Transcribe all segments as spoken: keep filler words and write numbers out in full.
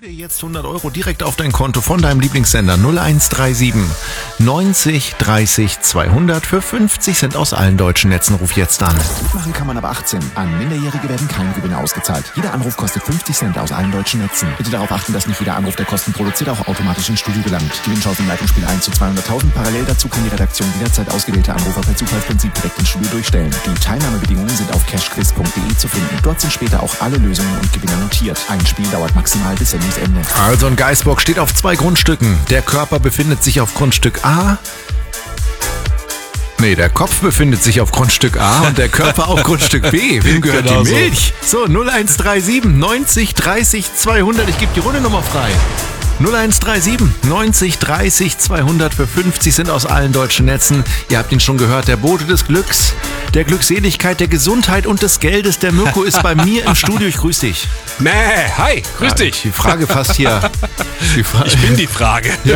dir jetzt hundert Euro direkt auf dein Konto von deinem Lieblingssender null eins drei sieben neunzig dreißig zweihundert für fünfzig Cent aus allen deutschen Netzen. Ruf jetzt an. Mitmachen kann man aber achtzehn. An Minderjährige werden keine Gewinne ausgezahlt. Jeder Anruf kostet fünfzig Cent aus allen deutschen Netzen. Bitte darauf achten, dass nicht jeder Anruf, der Kosten produziert, auch automatisch ins Studio gelangt. Gewinnchance im Leitungsspiel eins zu zweihunderttausend. Parallel dazu kann die Redaktion jederzeit ausgewählte Anrufer per Zufallsprinzip direkt ins Studio durchstellen. Die Teilnahmebedingungen sind auf cashquiz punkt de zu finden. Dort sind später auch alle Lösungen und Gewinner notiert. Ein Spiel dauert maximal bis Sendungsende. Also ein Geißbock steht auf zwei Grundstücken. Der Körper befindet sich auf Grundstück A. Nee, der Kopf befindet sich auf Grundstück A und der Körper auf Grundstück B. Wem gehört Genau die Milch? So, null eins drei sieben neunzig dreißig zweihundert. Ich gebe die Rundenummer frei. null eins drei sieben neunzig dreißig zweihundert für fünfzig Cent aus allen deutschen Netzen. Ihr habt ihn schon gehört, der Bote des Glücks, der Glückseligkeit, der Gesundheit und des Geldes. Der Mirko ist bei mir im Studio. Ich grüße dich. Mäh, hi, grüß Ja, dich. Die Frage fast hier. Die Fra- Ich bin die Frage. Ja.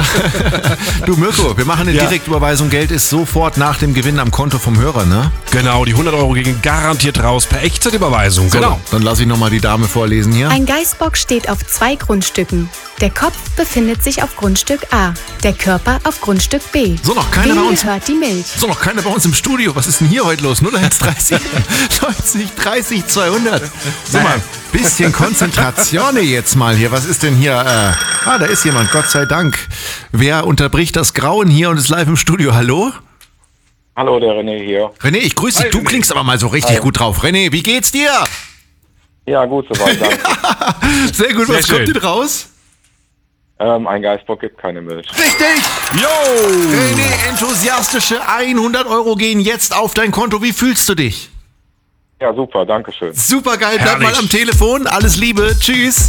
Du Mirko, wir machen eine Ja. Direktüberweisung. Geld ist sofort nach dem Gewinn am Konto vom Hörer, ne? Genau, die hundert Euro gehen garantiert raus per Echtzeitüberweisung. So, Genau. dann lasse ich nochmal die Dame vorlesen hier. Ein Geißbock steht auf zwei Grundstücken. Der Kopf befindet sich auf Grundstück A, der Körper auf Grundstück B. So, noch keiner bei Wem uns. gehört die Milch? So, noch keiner bei uns im Studio. Was ist denn hier heute los? null eins drei sieben neunzig dreißig zweihundert. So mal, bisschen Konzentration jetzt mal hier. Was ist denn hier? Äh, ah, da ist jemand, Gott sei Dank. Wer unterbricht das Grauen hier und ist live im Studio? Hallo? Hallo, der René hier. René, ich grüße dich. Du klingst aber mal so richtig Hi. gut drauf. René, wie geht's dir? Ja, gut, soweit, danke. Sehr gut, Sehr was kommt schön. denn raus? ähm, ein Geißbock gibt keine Milch. Richtig! Yo! René, enthusiastische hundert Euro gehen jetzt auf dein Konto. Wie fühlst du dich? Ja, super, danke schön. Super geil, bleib Herrlich. mal am Telefon. Alles Liebe, tschüss.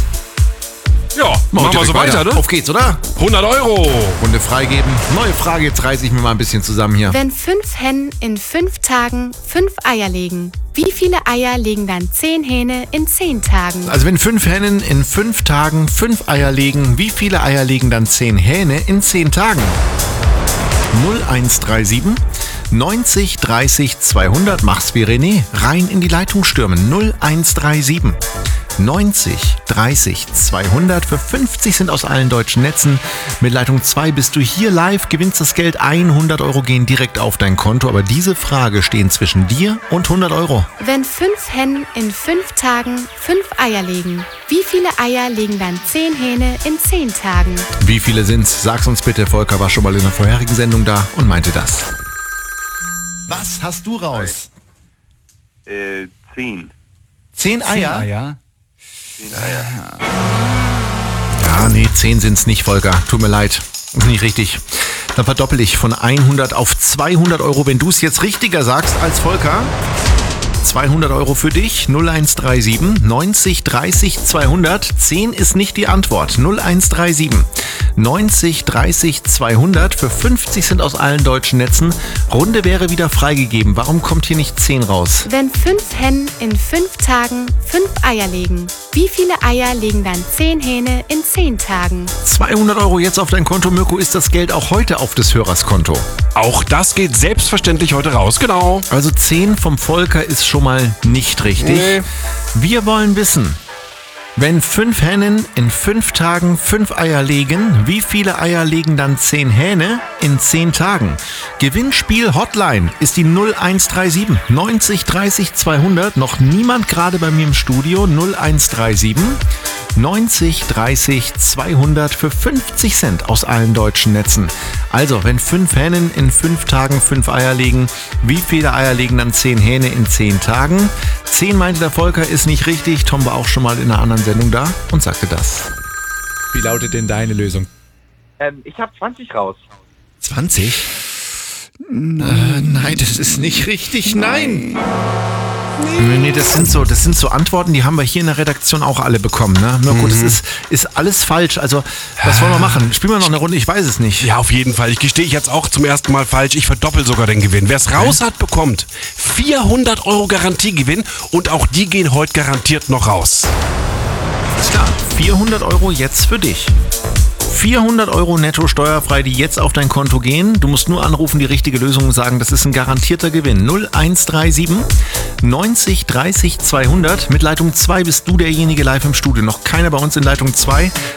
Ja, machen wir so direkt weiter, ne? Auf geht's, oder? hundert Euro. Runde freigeben. Neue Frage, jetzt reiße ich mir mal ein bisschen zusammen hier. Wenn fünf Hennen in fünf Tagen fünf Eier legen, wie viele Eier legen dann zehn Hähne in zehn Tagen? Also wenn fünf Hennen in fünf Tagen fünf Eier legen, wie viele Eier legen dann zehn Hähne in zehn Tagen? null eins drei sieben neunzig dreißig zweihundert. Mach's wie René. Rein in die Leitung stürmen. null eins drei sieben neunzig dreißig zweihundert für fünfzig Cent aus allen deutschen Netzen. Mit Leitung zwei bist du hier live, gewinnst das Geld. hundert Euro gehen direkt auf dein Konto. Aber diese Frage stehen zwischen dir und hundert Euro. Wenn fünf Hennen in fünf Tagen fünf Eier legen, wie viele Eier legen dann zehn Hähne in zehn Tagen? Wie viele sind's? Sag's uns bitte. Volker war schon mal in der vorherigen Sendung da und meinte das. Was hast du raus? Äh, zehn. Zehn Eier? Eier. Zehn Eier. Ja, nee, zehn sind's nicht, Volker. Tut mir leid. Ist nicht richtig. Dann verdoppel ich von hundert auf zweihundert Euro, wenn du es jetzt richtiger sagst als Volker. zweihundert Euro für dich. null eins drei sieben neunzig dreißig zweihundert. zehn ist nicht die Antwort. null eins drei sieben neunzig dreißig zweihundert für fünfzig Cent aus allen deutschen Netzen. Runde wäre wieder freigegeben. Warum kommt hier nicht zehn raus? Wenn fünf Hennen in fünf Tagen fünf Eier legen, wie viele Eier legen dann zehn Hähne in zehn Tagen? zweihundert Euro jetzt auf dein Konto. Mirko, ist das Geld auch heute auf des Hörers Konto? Auch das geht selbstverständlich heute raus, genau. Also zehn vom Volker ist schon mal nicht richtig. Nee. Wir wollen wissen, wenn fünf Hennen in fünf Tagen fünf Eier legen, wie viele Eier legen dann zehn Hähne in zehn Tagen? Gewinnspiel Hotline ist die null eins drei sieben neunzig dreißig zweihundert. Noch niemand gerade bei mir im Studio. null eins drei sieben neunzig dreißig zweihundert für fünfzig Cent aus allen deutschen Netzen. Also, wenn fünf Hennen in fünf Tagen fünf Eier legen, wie viele Eier legen dann zehn Hähne in zehn Tagen? zehn meinte der Volker, ist nicht richtig. Tom war auch schon mal in einer anderen Sendung da und sagte das. Wie lautet denn deine Lösung? Ähm, ich habe zwanzig raus. zwanzig? Äh, nein, das ist nicht richtig. Nein. Nee, nee, das sind so, das sind so Antworten, die haben wir hier in der Redaktion auch alle bekommen, ne? Mirko, das ist, ist alles falsch. Also, was wollen wir machen? Spielen wir noch eine Runde? Ich weiß es nicht. Ja, auf jeden Fall. Ich gestehe jetzt auch zum ersten Mal falsch. Ich verdoppel sogar den Gewinn. Wer es raus hat, bekommt vierhundert Euro Garantiegewinn und auch die gehen heute garantiert noch raus. Ist klar. vierhundert Euro jetzt für dich. vierhundert Euro netto steuerfrei, die jetzt auf dein Konto gehen. Du musst nur anrufen, die richtige Lösung und sagen, das ist ein garantierter Gewinn. null eins drei sieben neunzig dreißig zweihundert. Mit Leitung zwei bist du derjenige live im Studio. Noch keiner bei uns in Leitung zwei.